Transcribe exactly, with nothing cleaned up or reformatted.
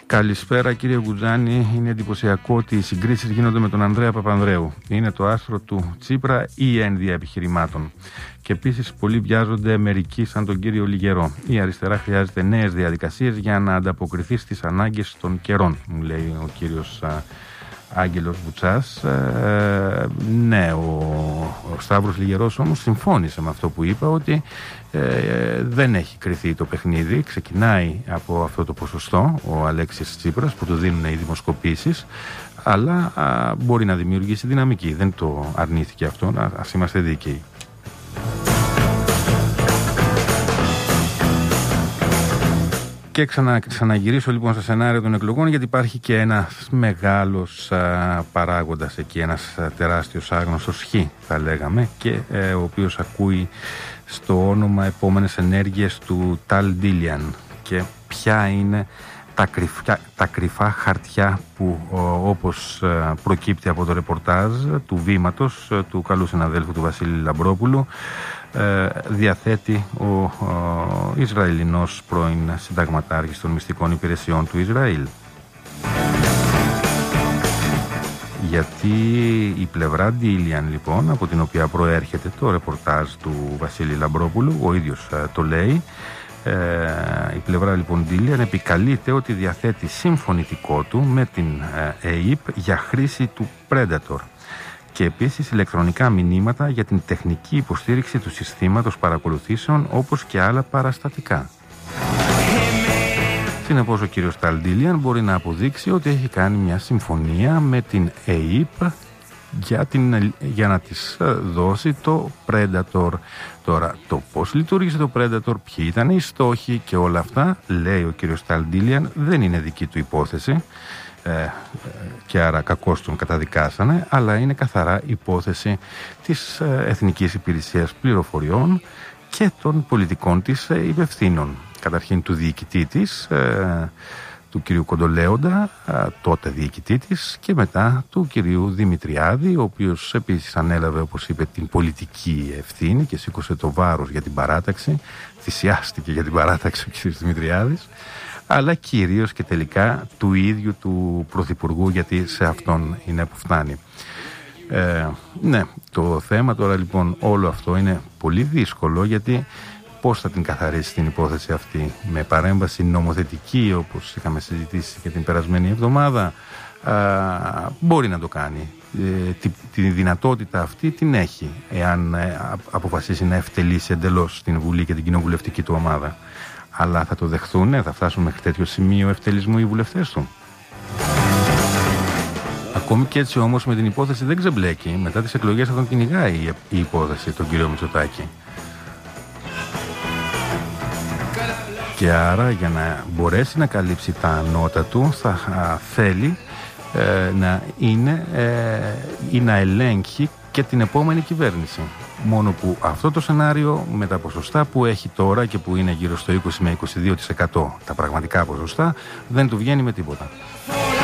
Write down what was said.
Καλησπέρα κύριε Γκουτζάνη. Είναι εντυπωσιακό ότι οι συγκρίσεις γίνονται με τον Ανδρέα Παπανδρέου. Είναι το άστρο του Τσίπρα ή ένδια επιχειρημάτων. Και επίσης πολλοί βιάζονται μερικοί σαν τον κύριο Λιγερό. Η αριστερά χρειάζεται νέες διαδικασίες για να ανταποκριθεί στις ανάγκες των καιρών, μου λέει ο κύριος α, Άγγελος Βουτσάς. Ε, ναι, ο, ο Σταύρος Λιγερός όμως συμφώνησε με αυτό που είπα, ότι ε, δεν έχει κριθεί το παιχνίδι. Ξεκινάει από αυτό το ποσοστό ο Αλέξης Τσίπρας που του δίνουν οι δημοσκοπήσεις, αλλά α, μπορεί να δημιουργήσει δυναμική. Δεν το αρνήθηκε αυτό, να, ας είμαστε δίκαιοι. Και ξανα, ξαναγυρίσω λοιπόν στο σενάριο των εκλογών, γιατί υπάρχει και ένας μεγάλος α, παράγοντας εκεί, ένας α, τεράστιος άγνωστος Χ θα λέγαμε, και ε, ο οποίος ακούει στο όνομα επόμενες ενέργειες του Ταλ Ντίλιαν. Και ποια είναι τα κρυφά, τα κρυφά χαρτιά που ο, όπως α, προκύπτει από το ρεπορτάζ του Βήματος α, του καλού συναδέλφου του Βασίλη Λαμπρόπουλου, διαθέτει ο, ο Ισραηλινός πρώην συνταγματάρχης των μυστικών υπηρεσιών του Ισραήλ. Γιατί η πλευρά Ντίλιαν λοιπόν, από την οποία προέρχεται το ρεπορτάζ του Βασίλη Λαμπρόπουλου, ο ίδιος το λέει, ε, η πλευρά λοιπόν Ντίλιαν επικαλείται ότι διαθέτει συμφωνητικό του με την ε, ΕΙΠ για χρήση του Predator και επίσης ηλεκτρονικά μηνύματα για την τεχνική υποστήριξη του συστήματος παρακολουθήσεων, όπως και άλλα παραστατικά. Συνεπώς ο κύριος Ταλ Ντίλιαν μπορεί να αποδείξει ότι έχει κάνει μια συμφωνία με την ΕΙΠ για, την, για να της δώσει το Predator. Τώρα, το πώς λειτουργήσε το Predator, ποιοι ήταν οι στόχοι και όλα αυτά, λέει ο κύριος Ταλ Ντίλιαν, δεν είναι δική του υπόθεση. Ε, και άρα κακώς τον καταδικάσανε, αλλά είναι καθαρά υπόθεση της ε, Εθνικής Υπηρεσίας Πληροφοριών και των πολιτικών της ε, υπευθύνων. Καταρχήν του διοικητή της, ε, του κυρίου Κοντολέοντα, ε, τότε διοικητή της, και μετά του κυρίου Δημητριάδη, ο οποίος επίσης ανέλαβε, όπως είπε, την πολιτική ευθύνη και σήκωσε το βάρος για την παράταξη, θυσιάστηκε για την παράταξη ο κύριος Δημητριάδης, αλλά κυρίως και τελικά του ίδιου του Πρωθυπουργού, γιατί σε αυτόν είναι που φτάνει. Ε, ναι, το θέμα τώρα λοιπόν όλο αυτό είναι πολύ δύσκολο, γιατί πώς θα την καθαρίσει την υπόθεση αυτή? Με παρέμβαση νομοθετική, όπως είχαμε συζητήσει και την περασμένη εβδομάδα? Α, μπορεί να το κάνει. Ε, τη, τη δυνατότητα αυτή την έχει, εάν ε, αποφασίσει να ευτελίσει εντελώς την Βουλή και την κοινοβουλευτική του ομάδα. Αλλά θα το δεχθούν, θα φτάσουν μέχρι τέτοιο σημείο ευτελισμού οι βουλευτές του? Ακόμη και έτσι όμως με την υπόθεση δεν ξεμπλέκει. Μετά τις εκλογές θα τον κυνηγάει η υπόθεση τον κύριο Μητσοτάκη. Και άρα για να μπορέσει να καλύψει τα ανώτα του θα α, θέλει ε, να είναι ε, ή να ελέγχει και την επόμενη κυβέρνηση. Μόνο που αυτό το σενάριο με τα ποσοστά που έχει τώρα και που είναι γύρω στο είκοσι με είκοσι δύο τοις εκατό τα πραγματικά ποσοστά, δεν του βγαίνει με τίποτα.